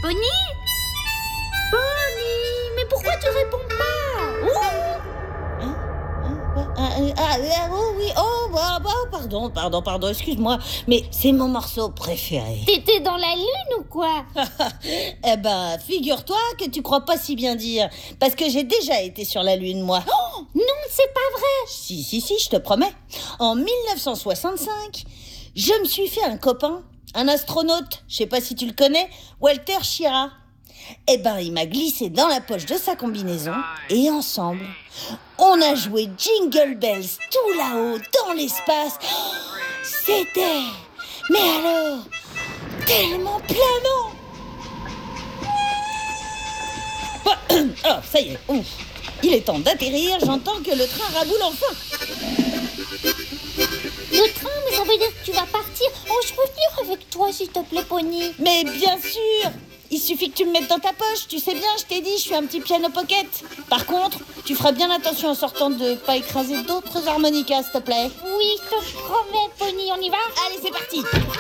Pony? Pony, mais pourquoi tu réponds pas? Oh oui, pardon, excuse-moi, mais c'est mon morceau préféré. T'étais dans la lune ou quoi? Eh ben, figure-toi que tu crois pas si bien dire, parce que j'ai déjà été sur la Lune, moi. Oh, non, c'est pas vrai. Si, je te promets. En 1965, je me suis fait un copain, un astronaute, je sais pas si tu le connais, Walter Schirra. Eh ben, il m'a glissé dans la poche de sa combinaison et ensemble, on a joué Jingle Bells tout là-haut, dans l'espace. C'était, mais alors, tellement planant. Oh, ça y est, ouf. Il est temps d'atterrir, j'entends que le train raboule enfin. Le train, mais ça veut dire que tu vas partir. Oh, je peux venir avec toi, s'il te plaît, Pony. Mais bien sûr, il suffit que tu me mettes dans ta poche. Tu sais bien, je t'ai dit, je suis un petit piano pocket. Par contre, tu feras bien attention en sortant de pas écraser d'autres harmonicas, s'il te plaît. Oui, je te promets, Pony, on y va? Allez, c'est parti.